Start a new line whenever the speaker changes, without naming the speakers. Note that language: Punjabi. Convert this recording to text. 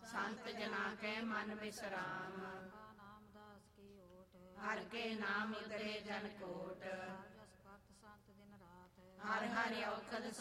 ਸੰਤ ਜਨਾ ਕੈ ਮਨ ਵਿਸਰਾਮ।
ਨਾਮਦਾਸ ਕੀ ਓਟ,
ਹਰ ਕੇ ਨਾਮ ਉਤਰੇ ਜਨ ਕੋਟ।
ਜਸ ਕਰਤ ਸੰਤ ਦਿਨ ਰਾਤ,
ਹਰ ਹਰਿ ਔਖਦ